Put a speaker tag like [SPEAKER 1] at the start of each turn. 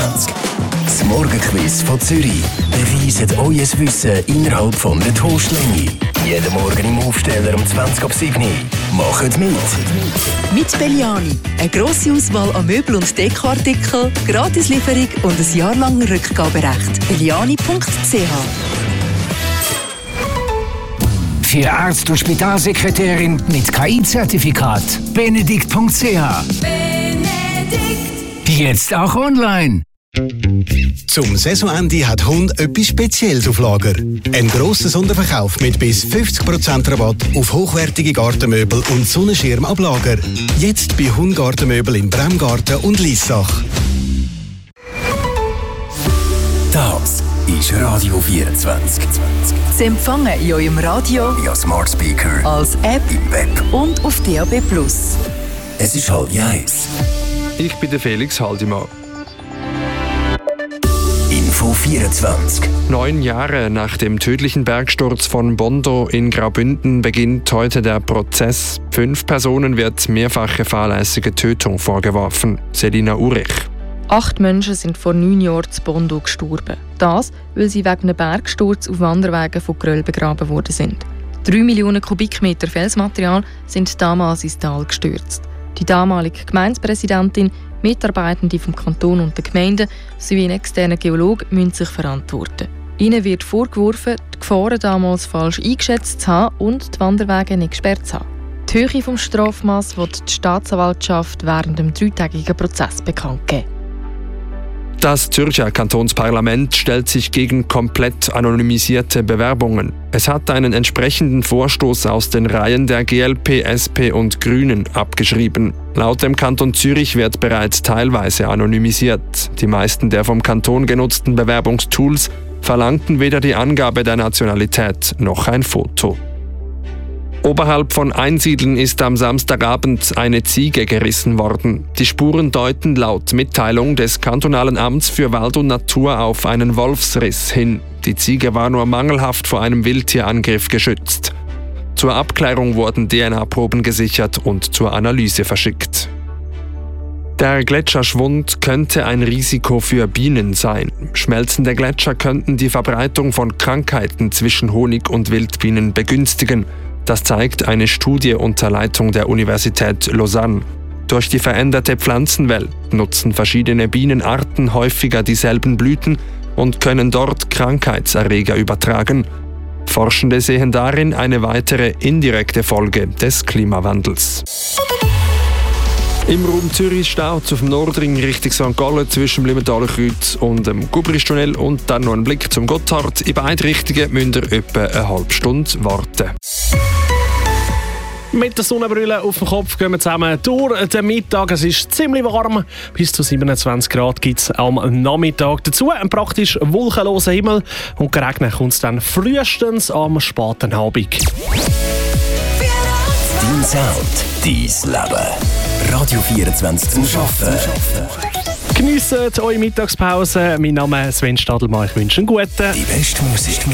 [SPEAKER 1] Das Morgenquiz von Zürich. Beweist euer Wissen innerhalb von einer Toastlänge. Jeden Morgen im Aufsteller um 20:07 Uhr. Macht mit!
[SPEAKER 2] Mit Belliani. Eine grosse Auswahl an Möbel- und Dekoartikeln, Gratislieferung und ein Jahr lang Rückgaberecht. Belliani.ch.
[SPEAKER 3] Für Arzt- und Spitalsekretärin mit KI-Zertifikat. Benedikt.ch. Jetzt auch online.
[SPEAKER 4] Zum Saisonende hat Hund etwas Spezielles auf Lager. Ein grosser Sonderverkauf mit bis 50% Rabatt auf hochwertige Gartenmöbel und Sonnenschirm ab Lager. Jetzt bei Hund Gartenmöbel in Bremgarten und Liessach.
[SPEAKER 1] Das ist Radio 24.
[SPEAKER 2] Sie empfangen in eurem Radio,
[SPEAKER 1] Via Smart Speaker,
[SPEAKER 2] als App
[SPEAKER 1] im Web
[SPEAKER 2] und auf DAB+.
[SPEAKER 1] Es ist 12:30.
[SPEAKER 5] Ich bin der Felix Haldimann.
[SPEAKER 1] Info 24.
[SPEAKER 5] 9 Jahre nach dem tödlichen Bergsturz von Bondo in Graubünden beginnt heute der Prozess. 5 Personen wird mehrfache fahrlässige Tötung vorgeworfen. Selina Urich.
[SPEAKER 6] 8 Menschen sind vor 9 Jahren zu Bondo gestorben. Das, weil sie wegen einem Bergsturz auf Wanderwegen von Gröll begraben worden sind. 3 Millionen Kubikmeter Felsmaterial sind damals ins Tal gestürzt. Die damalige Gemeindepräsidentin, Mitarbeitende vom Kanton und der Gemeinde sowie ein externer Geologe müssen sich verantworten. Ihnen wird vorgeworfen, die Gefahren damals falsch eingeschätzt zu haben und die Wanderwege nicht gesperrt zu haben. Die Höhe des Strafmaßes wird die Staatsanwaltschaft während dem 3-tägigen Prozess bekannt geben.
[SPEAKER 5] Das Zürcher Kantonsparlament stellt sich gegen komplett anonymisierte Bewerbungen. Es hat einen entsprechenden Vorstoß aus den Reihen der GLP, SP und Grünen abgeschrieben. Laut dem Kanton Zürich wird bereits teilweise anonymisiert. Die meisten der vom Kanton genutzten Bewerbungstools verlangten weder die Angabe der Nationalität noch ein Foto. Oberhalb von Einsiedeln ist am Samstagabend eine Ziege gerissen worden. Die Spuren deuten laut Mitteilung des Kantonalen Amts für Wald und Natur auf einen Wolfsriss hin. Die Ziege war nur mangelhaft vor einem Wildtierangriff geschützt. Zur Abklärung wurden DNA-Proben gesichert und zur Analyse verschickt. Der Gletscherschwund könnte ein Risiko für Bienen sein. Schmelzende Gletscher könnten die Verbreitung von Krankheiten zwischen Honig- und Wildbienen begünstigen. Das zeigt eine Studie unter Leitung der Universität Lausanne. Durch die veränderte Pflanzenwelt nutzen verschiedene Bienenarten häufiger dieselben Blüten und können dort Krankheitserreger übertragen. Forschende sehen darin eine weitere indirekte Folge des Klimawandels. Im Raum Zürich staut auf dem Nordring Richtung St. Gallen zwischen dem Limentaler Kreuz und dem Gubristunnel und dann noch ein Blick zum Gotthard. In beide Richtungen müsst ihr etwa eine halbe Stunde warten.
[SPEAKER 7] Mit der Sonnenbrille auf dem Kopf gehen wir zusammen durch den Mittag. Es ist ziemlich warm. Bis zu 27 Grad gibt es am Nachmittag. Dazu ein praktisch wolkenloser Himmel und geregnet kommt es dann frühestens am späten Abend.
[SPEAKER 1] Dein Sound, dein Leben. Radio 24 zum Arbeiten.
[SPEAKER 7] Geniessen eure Mittagspause. Mein Name ist Sven Stadelmann. Ich wünsche einen guten.
[SPEAKER 1] Die beste Musik.